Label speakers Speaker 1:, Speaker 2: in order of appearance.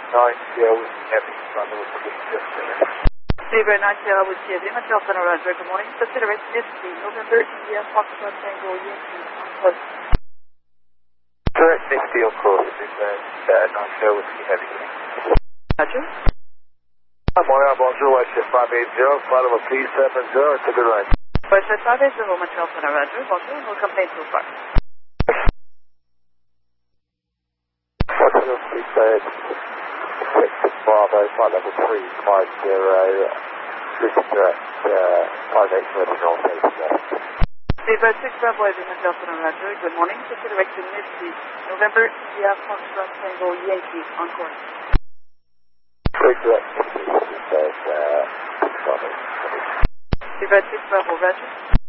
Speaker 1: Sierra Whiskey Heavy, London with police yesterday.
Speaker 2: Zebra 9 Sierra Whiskey Heavy, Hotel Center Roger, good morning. Consideration Whiskey, November, India, Foxtrot Tango, Yankee, Concord.
Speaker 1: Direct Nifty on course, is 9 Sierra Whiskey Heavy.
Speaker 2: Roger.
Speaker 1: Montreal, bonjour, Westjet 580, bottom of P70, it's a good line.
Speaker 2: Westjet 580, Montreal Center Roger, bonjour, no complaints so far.
Speaker 1: What's your prepared? 6 Bravo, flight level 350, Lucy direct, 580 North 80.
Speaker 2: Zebra 6 Bravo, Hotel Center Roger, good morning. Consideration Whiskey, November, India, Foxtrot Tango, Yankee, Concord.
Speaker 1: Direct,
Speaker 2: Zebra 6 Bravo, Roger.